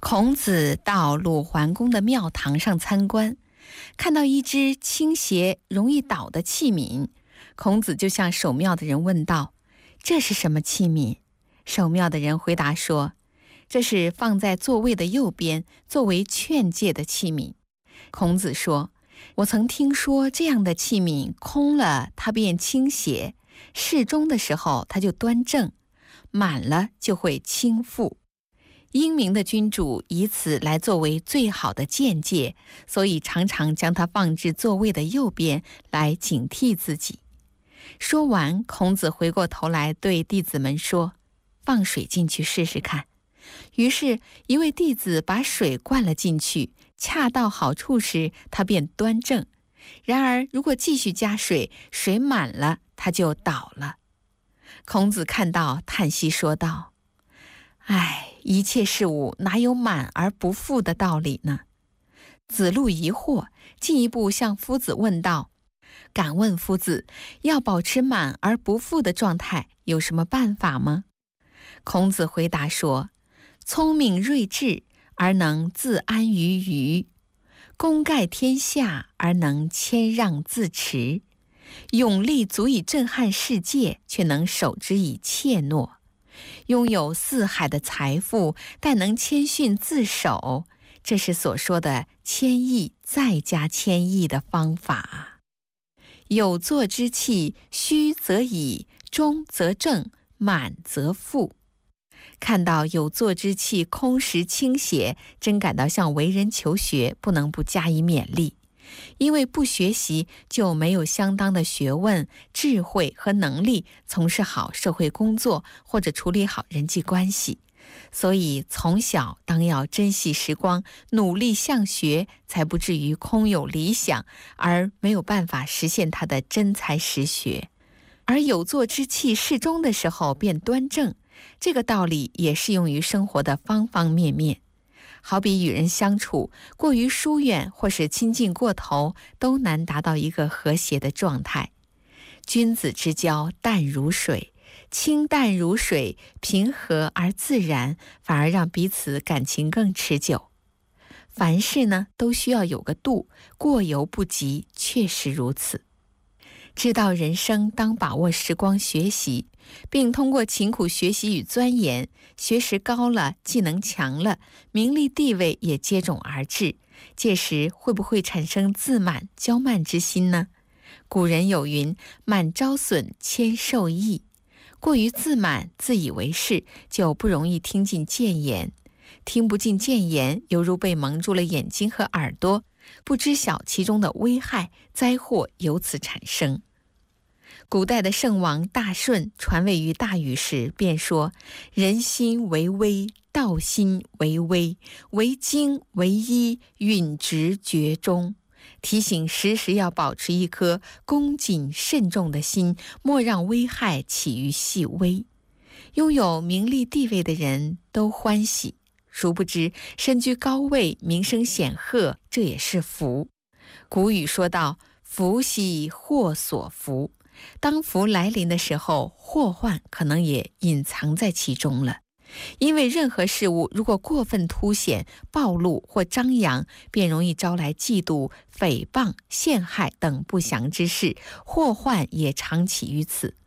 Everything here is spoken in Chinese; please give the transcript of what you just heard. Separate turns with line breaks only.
孔子到鲁桓公的庙堂上参观，看到一只倾斜容易倒的器皿，孔子就向守庙的人问道：“这是什么器皿？”守庙的人回答说：“这是放在座位的右边，作为劝诫的器皿。”孔子说：“我曾听说这样的器皿空了，它便倾斜；适中的时候，它就端正；满了就会倾覆。英明的君主以此来作为最好的见解，所以常常将它放置座位的右边，来警惕自己。”说完，孔子回过头来对弟子们说：“放水进去试试看。”于是，一位弟子把水灌了进去，恰到好处时，它便端正；然而，如果继续加水，水满了，它就倒了。孔子看到，叹息说道：“唉，一切事物哪有满而不复的道理呢？”子路疑惑，进一步向夫子问道：“敢问夫子，要保持满而不复的状态，有什么办法吗？”孔子回答说：“聪明睿智而能自安于虞，功盖天下而能谦让自持，勇力足以震撼世界，却能守之以怯懦，拥有四海的财富，但能谦逊自守，这是所说的谦抑再加谦抑的方法。有作之气，虚则已，中则正，满则复。”看到有作之气空实倾斜，真感到向为人求学不能不加以勉励。因为不学习，就没有相当的学问、智慧和能力从事好社会工作或者处理好人际关系。所以从小当要珍惜时光，努力向学，才不至于空有理想而没有办法实现他的真才实学。而有作之气适中的时候便端正，这个道理也适用于生活的方方面面。好比与人相处，过于疏远或是亲近过头，都难达到一个和谐的状态。君子之交淡如水，清淡如水，平和而自然，反而让彼此感情更持久。凡事呢，都需要有个度，过犹不及，确实如此。知道人生当把握时光学习，并通过勤苦学习与钻研，学识高了，技能强了，名利地位也接踵而至，届时会不会产生自满骄慢之心呢？古人有云：“满招损，谦受益。”过于自满、自以为是，就不容易听进谏言。听不进谏言，犹如被蒙住了眼睛和耳朵，不知晓其中的危害，灾祸由此产生。古代的圣王大舜传位于大禹时，便说：“人心为微，道心为微，为精为一，允直绝中。”提醒时时要保持一颗恭谨慎重的心，莫让危害起于细微。拥有名利地位的人都欢喜，殊不知身居高位，名声显赫，这也是福。古语说道：“福兮祸所伏。”当福来临的时候，祸患可能也隐藏在其中了。因为任何事物如果过分凸显、暴露或张扬，便容易招来嫉妒、诽谤、陷害等不祥之事，祸患也常起于此。